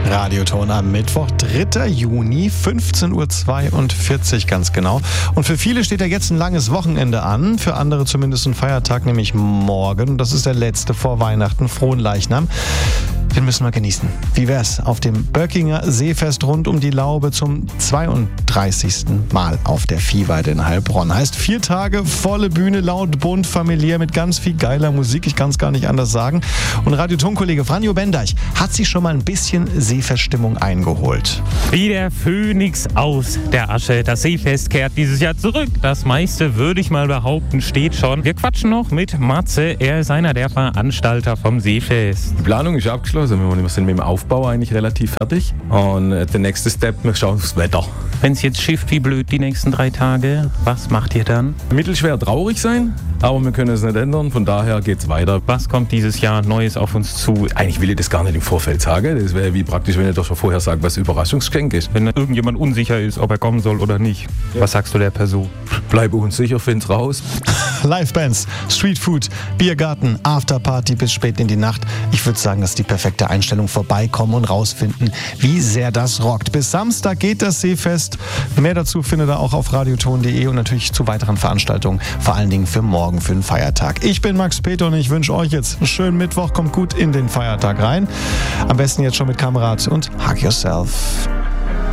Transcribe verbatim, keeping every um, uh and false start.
Radioton am Mittwoch, dritter Juni, fünfzehn Uhr zweiundvierzig ganz genau. Und für viele steht ja jetzt ein langes Wochenende an, für andere zumindest ein Feiertag, nämlich morgen. Das ist der letzte vor Weihnachten, Fronleichnam. Den müssen wir genießen. Wie wär's auf dem Böckinger Seefest rund um die Laube zum zweiunddreißigsten Mal auf der Viehweide in Heilbronn? Heißt vier Tage, volle Bühne, laut, bunt, familiär, mit ganz viel geiler Musik. Ich kann es gar nicht anders sagen. Und Radioton-Kollege Franjo Bendeich hat sich schon mal ein bisschen Seefeststimmung eingeholt. Wie der Phönix aus der Asche. Das Seefest kehrt dieses Jahr zurück. Das meiste, würde ich mal behaupten, steht schon. Wir quatschen noch mit Matze. Er ist einer der Veranstalter vom Seefest. Die Planung ist abgeschlossen. Wir sind mit dem Aufbau eigentlich relativ fertig. Und der nächste Step, wir schauen aufs Wetter. Wenn es jetzt schifft wie blöd die nächsten drei Tage, was macht ihr dann? Mittelschwer traurig sein, aber wir können es nicht ändern. Von daher geht's weiter. Was kommt dieses Jahr Neues auf uns zu? Eigentlich will ich das gar nicht im Vorfeld sagen. Das wäre wie praktisch, wenn ich doch schon vorher sage, was Überraschungsgeschenk ist. Wenn irgendjemand unsicher ist, ob er kommen soll oder nicht, ja. Was sagst du der Person? Bleibe unsicher, find's raus. Livebands, Streetfood, Biergarten, Afterparty bis spät in die Nacht. Ich würde sagen, das ist die perfekte Einstellung. Vorbeikommen und rausfinden, wie sehr das rockt. Bis Samstag geht das Seefest. Mehr dazu findet ihr auch auf radioton punkt de und natürlich zu weiteren Veranstaltungen, vor allen Dingen für morgen, für den Feiertag. Ich bin Max Peter und ich wünsche euch jetzt einen schönen Mittwoch. Kommt gut in den Feiertag rein. Am besten jetzt schon mit Kamerad und Hug Yourself.